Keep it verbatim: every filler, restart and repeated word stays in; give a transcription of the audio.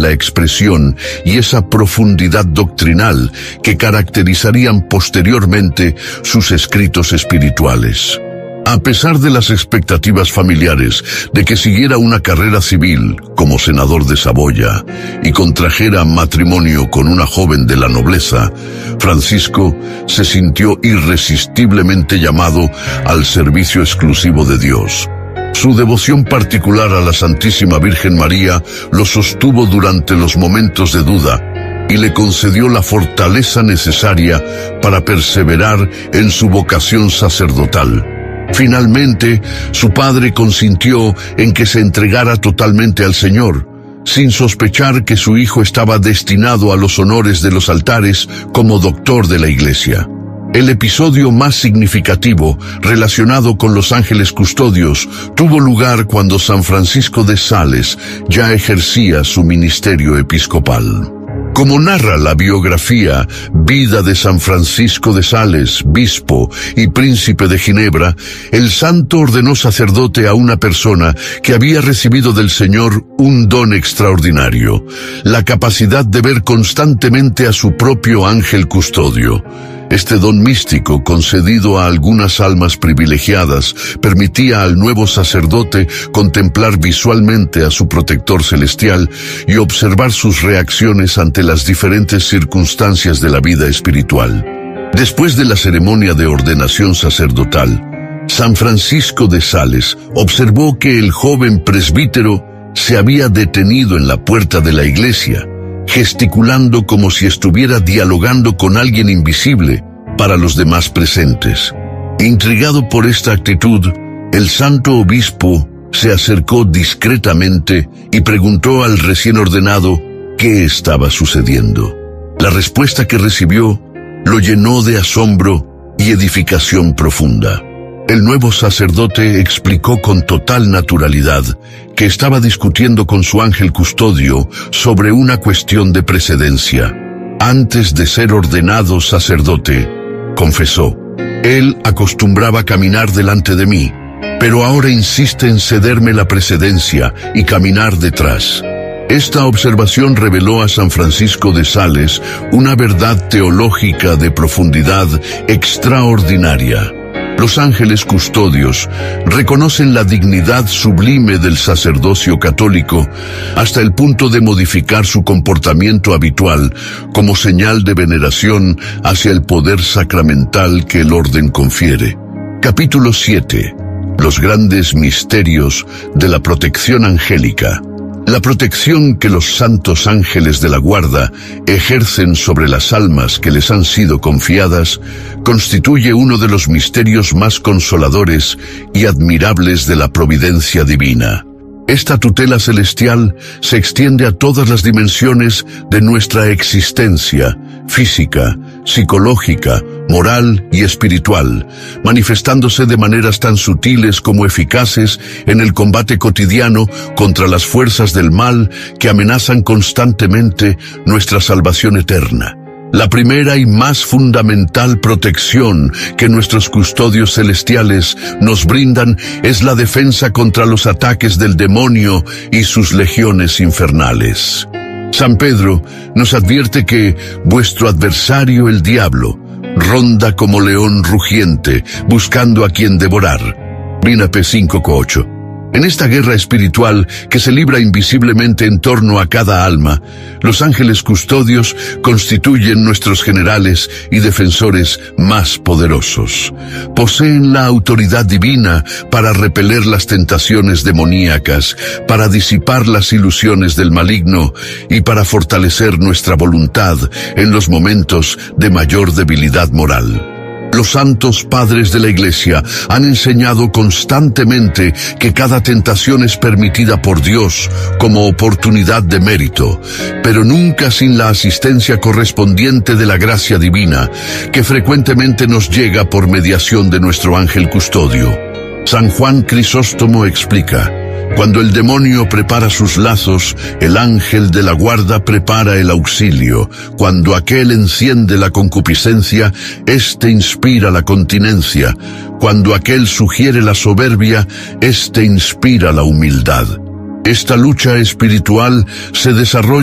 la expresión y esa profundidad doctrinal que caracterizarían posteriormente sus escritos espirituales. A pesar de las expectativas familiares de que siguiera una carrera civil como senador de Saboya y contrajera matrimonio con una joven de la nobleza, Francisco se sintió irresistiblemente llamado al servicio exclusivo de Dios. Su devoción particular a la Santísima Virgen María lo sostuvo durante los momentos de duda y le concedió la fortaleza necesaria para perseverar en su vocación sacerdotal. Finalmente, su padre consintió en que se entregara totalmente al Señor, sin sospechar que su hijo estaba destinado a los honores de los altares como doctor de la Iglesia. El episodio más significativo, relacionado con los ángeles custodios, tuvo lugar cuando San Francisco de Sales ya ejercía su ministerio episcopal. Como narra la biografía Vida de San Francisco de Sales, Bispo y Príncipe de Ginebra, el santo ordenó sacerdote a una persona que había recibido del Señor un don extraordinario, la capacidad de ver constantemente a su propio ángel custodio. Este don místico, concedido a algunas almas privilegiadas, permitía al nuevo sacerdote contemplar visualmente a su protector celestial y observar sus reacciones ante las diferentes circunstancias de la vida espiritual. Después de la ceremonia de ordenación sacerdotal, San Francisco de Sales observó que el joven presbítero se había detenido en la puerta de la iglesia, gesticulando como si estuviera dialogando con alguien invisible para los demás presentes. Intrigado por esta actitud, el santo obispo se acercó discretamente y preguntó al recién ordenado qué estaba sucediendo. La respuesta que recibió lo llenó de asombro y edificación profunda. El nuevo sacerdote explicó con total naturalidad que estaba discutiendo con su ángel custodio sobre una cuestión de precedencia. Antes de ser ordenado sacerdote, confesó, él acostumbraba caminar delante de mí, pero ahora insiste en cederme la precedencia y caminar detrás. Esta observación reveló a San Francisco de Sales una verdad teológica de profundidad extraordinaria. Los ángeles custodios reconocen la dignidad sublime del sacerdocio católico hasta el punto de modificar su comportamiento habitual como señal de veneración hacia el poder sacramental que el orden confiere. Capítulo siete. Los grandes misterios de la protección angélica. La protección que los santos ángeles de la guarda ejercen sobre las almas que les han sido confiadas constituye uno de los misterios más consoladores y admirables de la providencia divina. Esta tutela celestial se extiende a todas las dimensiones de nuestra existencia, física, psicológica, moral y espiritual, manifestándose de maneras tan sutiles como eficaces en el combate cotidiano contra las fuerzas del mal que amenazan constantemente nuestra salvación eterna. La primera y más fundamental protección que nuestros custodios celestiales nos brindan es la defensa contra los ataques del demonio y sus legiones infernales. San Pedro nos advierte que vuestro adversario el diablo ronda como león rugiente, buscando a quien devorar. Prínape cinco ocho. En esta guerra espiritual que se libra invisiblemente en torno a cada alma, los ángeles custodios constituyen nuestros generales y defensores más poderosos. Poseen la autoridad divina para repeler las tentaciones demoníacas, para disipar las ilusiones del maligno y para fortalecer nuestra voluntad en los momentos de mayor debilidad moral. Los santos padres de la Iglesia han enseñado constantemente que cada tentación es permitida por Dios como oportunidad de mérito, pero nunca sin la asistencia correspondiente de la gracia divina, que frecuentemente nos llega por mediación de nuestro ángel custodio. San Juan Crisóstomo explica: cuando el demonio prepara sus lazos, el ángel de la guarda prepara el auxilio. Cuando aquel enciende la concupiscencia, éste inspira la continencia. Cuando aquel sugiere la soberbia, éste inspira la humildad. Esta lucha espiritual se desarrolla